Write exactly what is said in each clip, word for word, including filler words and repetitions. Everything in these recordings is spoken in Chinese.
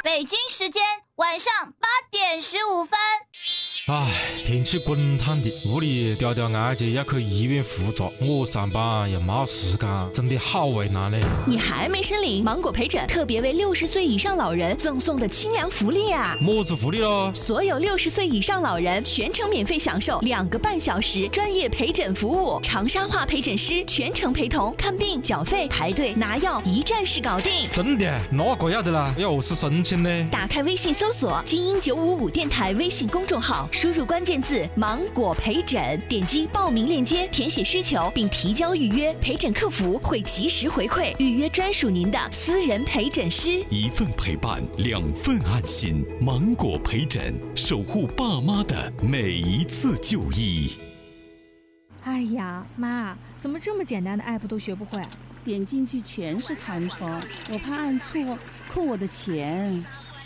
北京时间晚上八点十五分。 唉，天气滚烫的，屋里吊吊案件要去医院复查，我上班又没时间，真的好为难嘞。 你还没申领芒果陪诊特别为六十岁以上老人赠送的清凉福利啊！ 么子福利咯？ 所有六十岁以上老人全程免费享受两个半小时专业陪诊服务，长沙话陪诊师全程陪同，看病、缴费、排队、拿药，一站式搞定。 真的？那个要得啦，要何是申请呢？ 打开微信搜索“精英九五五电台”微信公众号，输入关键字“芒果陪诊”，点击报名链接，填写需求并提交预约，陪诊客服会及时回馈，预约专属您的私人陪诊师。 一份陪伴，两份安心。芒果陪诊，守护爸妈的每一次就医。 哎呀，妈，怎么这么简单的 app 都学不会？ 点进去全是弹窗，我怕按错扣我的钱。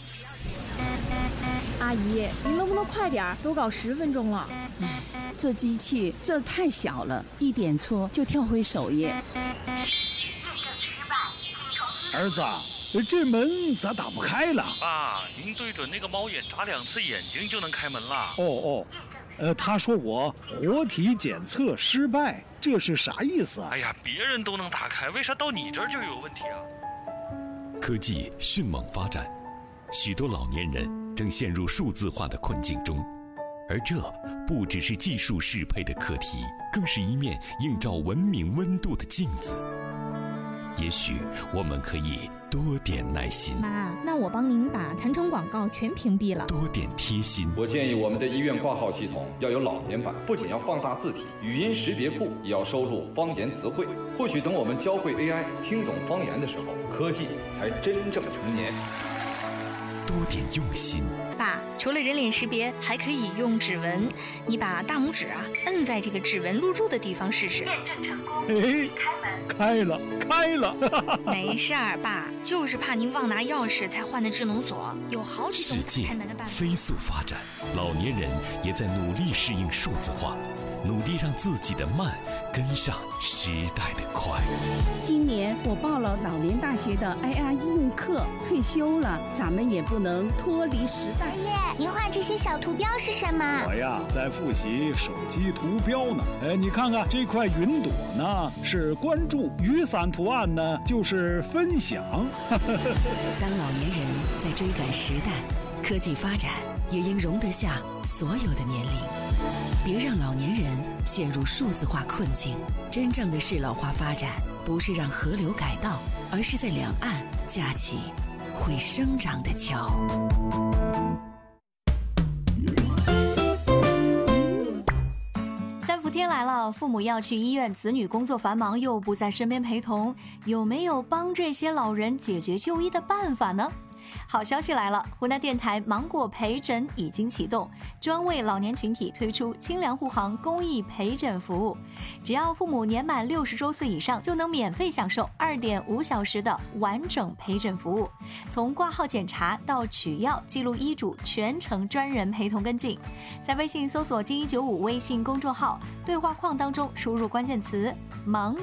阿姨，你能不能快点？都搞十分钟了。 唉，这机器字儿太小了，一点错就跳回首页。 儿子，这门咋打不开了？ 爸，您对准那个猫眼眨两次眼睛就能开门了。 哦哦，呃，他说我活体检测失败，这是啥意思啊？ 哎呀，别人都能打开，为啥到你这儿就有问题啊？ 科技迅猛发展，许多老年人正陷入数字化的困境中，而这不只是技术适配的课题，更是一面映照文明温度的镜子。也许我们可以多点耐心， 妈，那我帮您把弹窗广告全屏蔽了。 多点贴心。 我建议我们的医院挂号系统要有老年版，不仅要放大字体，语音识别库也要收录方言词汇。或许等我们教会 A I 听懂方言的时候，科技才真正成年。 多点用心。 爸，除了人脸识别，还可以用指纹。你把大拇指啊摁在这个指纹录入的地方试试。验证成功。 哎，开了，开了。 没事儿，爸，就是怕您忘拿钥匙才换的智能锁，有好几种开门的办法。 世界飞速发展，老年人也在努力适应数字化，努力让自己的慢跟上时代的快。 今年我报了老年大学的 I R 应用课，退休了，咱们也不能脱离时代。 爷爷，您画这些小图标是什么？ 我呀，在复习手机图标呢。哎，你看看这块云朵呢，是关注；雨伞图案呢，就是分享。 当老年人在追赶时代，科技发展也应容得下所有的年龄。别让老年人陷入数字化困境。真正的适老化发展，不是让河流改道，而是在两岸架起会生长的桥。 三伏天来了，父母要去医院，子女工作繁忙又不在身边陪同，有没有帮这些老人解决就医的办法呢？好消息来了，湖南电台芒果陪诊已经启动，专为老年群体推出清凉护航公益陪诊服务。只要父母年满六十周岁以上，就能免费享受二点五小时的完整陪诊服务，从挂号检查到取药、记录医嘱，全程专人陪同跟进。在微信搜索“精一九五”微信公众号，对话框当中输入关键词“芒”。